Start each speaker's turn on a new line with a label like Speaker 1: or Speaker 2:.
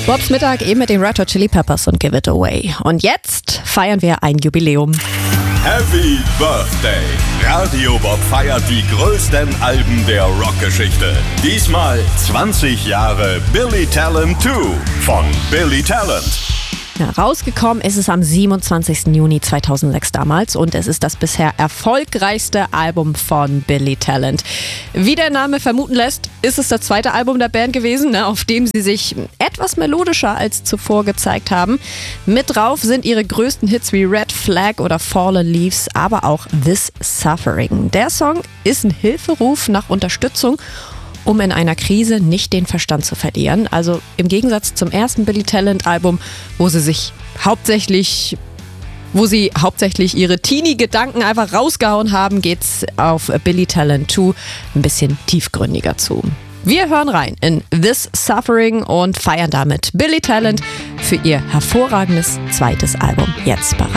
Speaker 1: Bobs Mittag eben mit den Red Hot Chili Peppers und Give It Away. Und jetzt feiern wir ein Jubiläum.
Speaker 2: Happy Birthday! Radio Bob feiert die größten Alben der Rockgeschichte. Diesmal 20 Jahre Billy Talent 2 von Billy Talent.
Speaker 1: Ja, rausgekommen ist es am 27. Juni 2006 damals und es ist das bisher erfolgreichste Album von Billy Talent. Wie der Name vermuten lässt, ist es das zweite Album der Band gewesen, auf dem sie sich etwas melodischer als zuvor gezeigt haben. Mit drauf sind ihre größten Hits wie Red Flag oder Fallen Leaves, aber auch This Suffering. Der Song ist ein Hilferuf nach Unterstützung, um in einer Krise nicht den Verstand zu verlieren. Also im Gegensatz zum ersten Billy Talent Album, wo sie hauptsächlich ihre Teenie-Gedanken einfach rausgehauen haben, geht's auf Billy Talent 2 ein bisschen tiefgründiger zu. Wir hören rein in This Suffering und feiern damit Billy Talent für ihr hervorragendes zweites Album. Jetzt bereit.